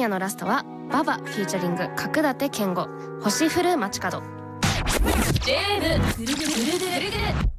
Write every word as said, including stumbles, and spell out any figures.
夜のラストはババフューチャリング角館健吾星降る街角。 ジェーエム ぐるぐるぐるぐるぐるぐる